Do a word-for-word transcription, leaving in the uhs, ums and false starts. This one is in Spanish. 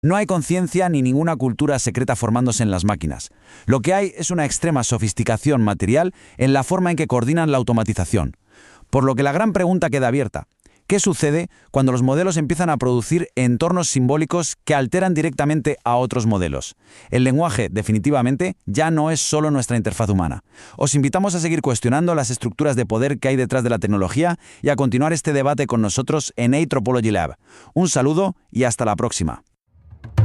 No hay conciencia ni ninguna cultura secreta formándose en las máquinas. Lo que hay es una extrema sofisticación material en la forma en que coordinan la automatización. Por lo que la gran pregunta queda abierta. ¿Qué sucede cuando los modelos empiezan a producir entornos simbólicos que alteran directamente a otros modelos? El lenguaje, definitivamente, ya no es solo nuestra interfaz humana. Os invitamos a seguir cuestionando las estructuras de poder que hay detrás de la tecnología y a continuar este debate con nosotros en Anthropology Lab. Un saludo y hasta la próxima.